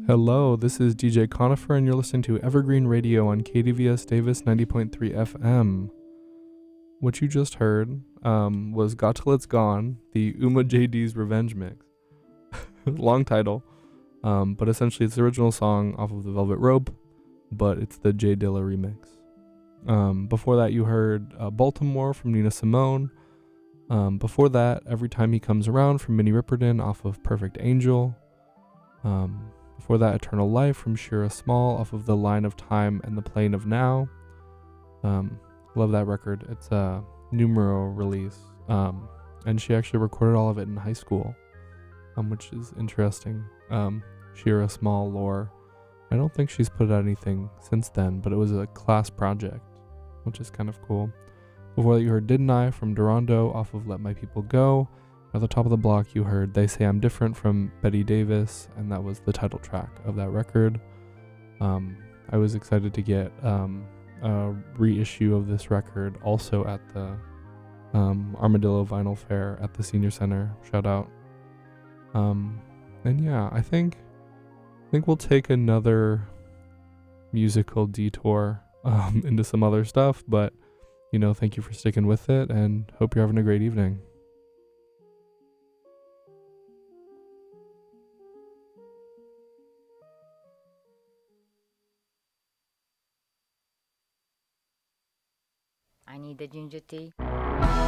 Hello, this is DJ Conifer, and you're listening to Evergreen Radio on KDVS Davis 90.3 FM. What you just heard was Got Till It's Gone, the Uma JD's Revenge Mix. Long title, but essentially it's the original song off of the Velvet Rope, but it's the Jay Dilla remix. Before that, you heard Baltimore from Nina Simone. Before that, Every Time He Comes Around from Minnie Riperton off of Perfect Angel. Before that, Eternal Life from Shira Small off of The Line of Time and the Plane of Now. Love that record. It's a numero release. And she actually recorded all of it in high school, which is interesting. Shira Small lore. I don't think she's put out anything since then, but it was a class project, which is kind of cool. Before that, you heard Didn't I from Durando off of Let My People Go. At the top of the block, you heard They Say I'm Different from Betty Davis, and that was the title track of that record. I was excited to get a reissue of this record also at the Armadillo Vinyl Fair at the Senior Center. Shout out. And yeah, I think we'll take another musical detour into some other stuff, but thank you for sticking with it, and hope you're having a great evening. I need the ginger tea.